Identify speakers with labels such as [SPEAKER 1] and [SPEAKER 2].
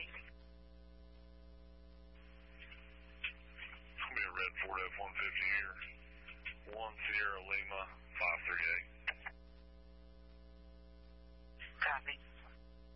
[SPEAKER 1] It's going to be a red Ford F-150 here. 1 Sierra Lima 538.